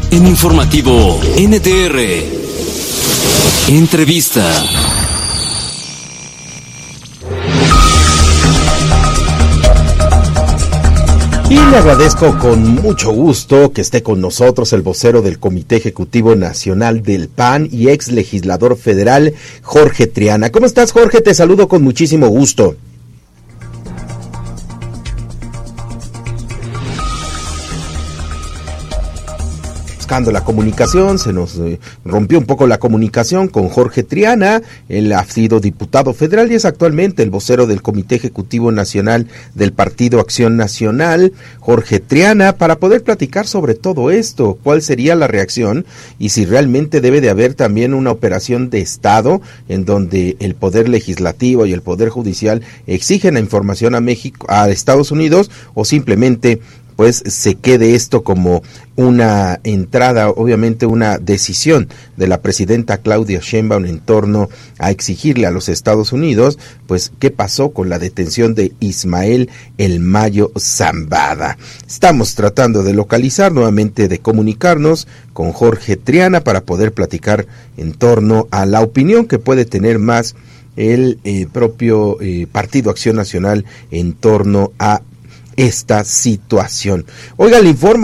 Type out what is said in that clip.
En Informativo NTR. Entrevista. Y le agradezco con mucho gusto que esté con nosotros el vocero del Comité Ejecutivo Nacional del PAN y ex legislador federal, Jorge Triana. ¿Cómo estás, Jorge? Te saludo con muchísimo gusto. Buscando la comunicación, se nos rompió un poco la comunicación con Jorge Triana. Él ha sido diputado federal y es actualmente el vocero del Comité Ejecutivo Nacional del Partido Acción Nacional, Jorge Triana, para poder platicar sobre todo esto, cuál sería la reacción y si realmente debe de haber también una operación de Estado en donde el Poder Legislativo y el Poder Judicial exigen la información a México, a Estados Unidos, o simplemente pues se quede esto como una entrada, obviamente una decisión de la presidenta Claudia Sheinbaum en torno a exigirle a los Estados Unidos, pues qué pasó con la detención de Ismael El Mayo Zambada. Estamos tratando de localizar, nuevamente de comunicarnos con Jorge Triana para poder platicar en torno a la opinión que puede tener más el propio Partido Acción Nacional en torno a esta situación. Oiga, le informo